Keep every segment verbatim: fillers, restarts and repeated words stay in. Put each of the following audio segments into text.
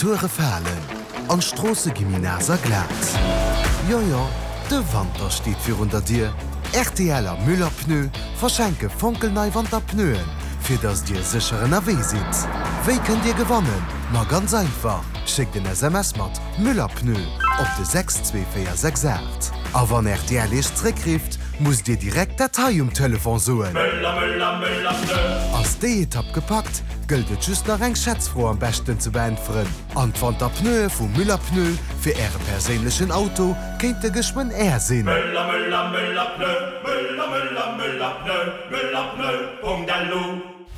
Temperaturen fallen, an Strassengeminaser glatt. Ja, ja, der Wander steht für unter dir. R T L Müllerpneu verschenke funkelnei Wanderpnöen, für das dir sicheren A W sitzt. Wie könnt ihr gewonnen? Na ganz einfach. Schickt den S M S mit Müllerpneu auf die sechs zwei vier sechs acht. Aber wenn R T L ist zurückruft, muss dir direkt Datei um Telefon suchen. Müller, Müller, Müllerpneu. Als die Etappe gepackt, gilt es just nach eng Schätzfroh am besten zu beantworten. Und von der Pneu von Müllerpneu für Ihren persönlichen Auto könnt ihr geschwind er sehen. Müller, Müller, Müllerpneu. Müller, Müller, Müllerpneu. Müllerpneu. Punkt L U.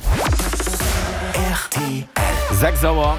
R T L. sechs Sauer.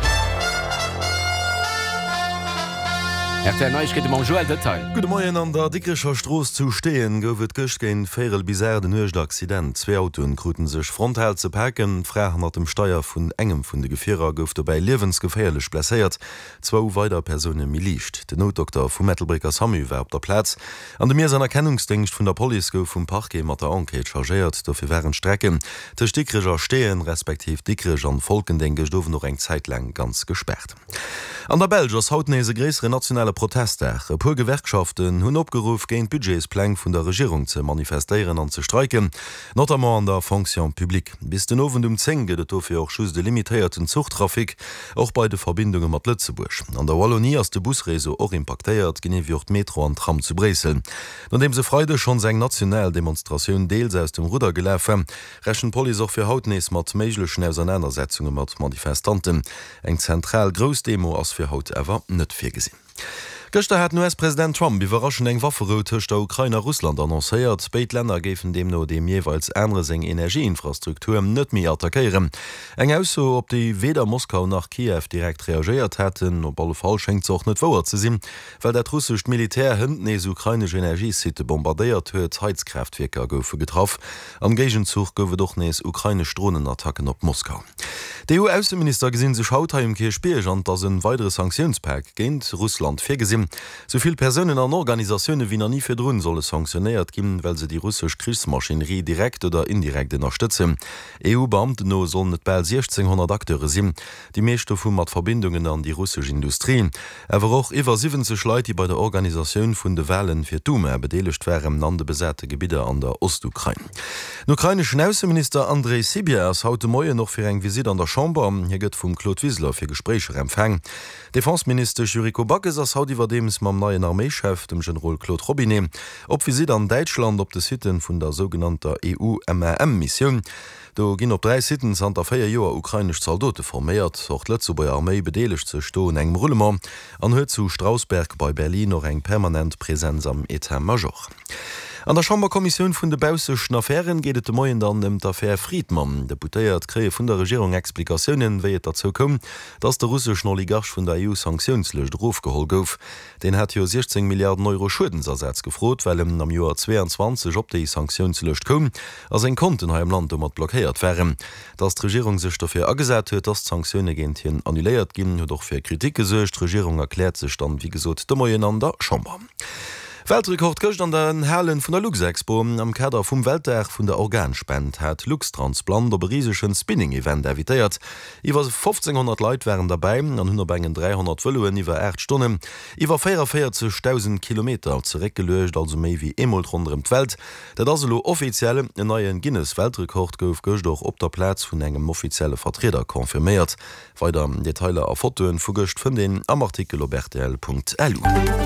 Joel Detail. Gute Morgen an der Dickerscher Stroß zu stehen, goufet gëcht géint Féel bisär den nøecht Accident. Zwei Autoen kruten sech frontal ze packen, Frachen hat dem Steier vun engem vun de Gefierer gouf dabei lebensgefährlich blessiert. Zwo weiter Personen milicht. De Notdoktor vum Mittelbrecker Sammy war op der Platz. An dem mir sein Erkennungsdienst vun der Police gouf vum Parke mat der Enquete chargiert, dofir wären Strecken. Tech Dickreger stehen, respektiv Dickreg an Volkendenke doofen noch eng Zeitlang ganz gesperrt. An der Belgers hautnese gräsere nationale Protester. E puer Gewerkschaften hunn opgeruf géint Budgetspläng vun der Regierung ze manifestieren an ze streiken, notamment an der Fonction publik. Bis den Owen um Zenge det dofir auch schuss de limitéierten Zuchttrafik, auch bei de Verbindungen mat Lützeburg. An der Wallonie ass de Busreso och impactéiert gene wie Metro an Tram zu Bresel. Nachdem se Freude schon seg nationell Demonstrationun deels aus dem Ruder geläfe, rächen Poli auch fir hautnees mat méiglechen Auseinandersetzungen mat Manifestanten. Eng zentral Grosdemo ass fir haut ewer net fir gesinn. Gëchte hat U S-Präsident Trump iwwerraschen eng Wafferot tech der Ukraine Russland annoncéiert, Beit Länder géfen dem no dem jeweils enre seng Energieinfrastruktur net mi attackéieren. Eng ausso op déi weder Moskau nach Kiew direkt reagiert hätten, op alle Fall schenkt och net wower ze sinn, weil dat russsicht Militär hënd nees ukrainesche Energiesite bombardéiert huet Heizkraftwerker goufe getraff. Am Gegenzug goufe doch nees ukraine Drohnenattacken op Moskau. De E U-Außenminister gesinn sech haut im Kirchspiech an dats een weitere Sanktionspack géint Russland firgesinn. Soviel Personen an Organisationune wie er nie firdrun solle sanktioniert ginn, well se die russsisch Kriegsmaschinerie direkt oder indirekt unterstützen. E U-Beamte no sollen net bei sechzehnhundert Akteure sinn, die meeschte vum mat Verbindungen an die russische Industrie. Ewer och iwwer siebzig Leute, die bei der Organisation vun de Wellen fir Dume bedelecht wären an de besäte Gebiete an der Ostukraine. Den ukrainischen Außenminister Andrei Sybiha ass haute Moie noch fir eng Visit an der Chamber, hier gëtt vum Claude Wiesler fir Gesprächer empfang. Defensminister Juriko Backes ass haut iwwer dems mam neuen Armeechef dem General Claude Robinet op Visit an Deutschland op de Sitten vun der sogenannter E U M R M-Mission. Do ginn op drei Sitten an der feier Joer ukrainisch Soldote formiert, och letzo bei Armee bedeligt ze sto eng Rullemann, an huet zu Strausberg bei Berlin noch eng permanent Präsenz am Etat-Major. An der Chamberkommission vun de Bauseschen Affären geht de Moien dann dem d'Affaire Friedmann. Deputéiert kree vun der Regierung Explikationen, wéi et dazu kom, dats der russsischen Oligarch vun der E U-Sanktionslecht drofgehol gouf. Den hat jo sechzehn Milliarden Euro Schuldensersatz gefrot, weil em am Joar zweiundzwanzig op déi Sanktionslecht kom, ass eng Konten ha im Land mat blockéiert wären. Dats d' Regierung sech dafir agesät huet, dats Sanktionune géint hien annuléiert ginn, huet doch fir Kritik gesuercht, Regierung erklärt sech dann wie gesot de Moien an der Chamber. Weltrekord köcht an den Herlen vun der Luxexpo am Kader vum Weltdag vun der Organspend hat Luxtransplant op riesschen Spinning-Event evitéiert. Iwer fünfzehnhundert Leiit wären dabei an hunderbengen dreihundert Vëluen iwwer acht Stunden. Iwer vierundvierzigtausend Kilometer zerekgelecht also méi wie emol runm d'Welt. Dat aslo offizielle en neuen Guinness-Weltrekord gouf goch doch op der Platz vun engem offizielle Vertreter konfirméiert. Weiter Detailer a Fotoen fugecht vun den am Artikel op R T L Punkt L U.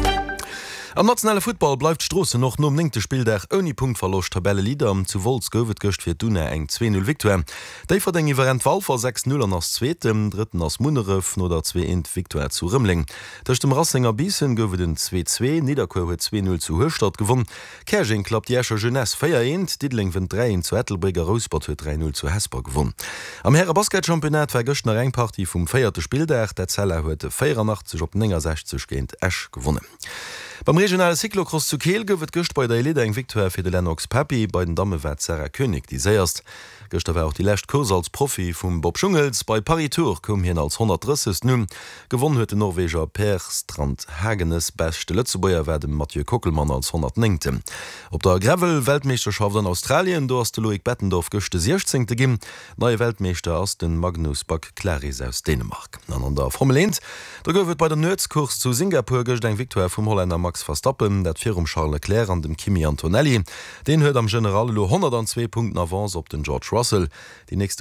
Am nationale Football bleibt Strosse noch no ningte Spiel der oni Punkt verlocht Tabelle Lieder zu Volz goufet gocht fir Dune eng zwei null Viktoire. Déi verdeng iwwer en Fall vor sechs null an ass zweetem, dritten ass Munneref no der zwei eins Viktoire zu Rëmling. Dech dem Rassinger Biesen goufet den zwei zwei, Niederkur huet zwei null zu Höchstadt gewonnen. Kerging klappt Jäscher Jeunesse vier eins, Diedling vun drei eins zu Ettelbriger Rosbach huet drei null zu Hesper gewonnen. Am Herre Basketchampionat war gëchtner Rengparty vum feierte Spieldach, der Zeller huete vierundachtzig op sechzig géint Esch gewonnen. Beim regionale Cyclocross zu Kehl gowet gocht bei der Elite eng Viktoire fir de Lennox Papi, bei den Damme wär Sarah König die séierst. Gestern war auch die letzte Kurs als Profi vom Bob Schungels. Bei Paris Tour kom hin als hundertdreißig nun. Gewonnen huet der Norweger Per Strand Hagenes. Beste Lützebäuer werden Mathieu Kockelmann als hundertneunte. Op der Gravel-Weltmeisterschaft in Australien, do hast der Loic Bettendorf gochte sechzehnte gim. Neue Weltmeister aus den Magnus Bak Claris aus Dänemark. An an der Formel eins, da goufet bei der Nötzkurs zu Singapur gedenk Victoire vom Holländer Max Verstappen, dat vier um Charles Leclerc an dem Kimi Antonelli. Den huet am General hundertzwei Punkten Avance op den George Russell. Die nächste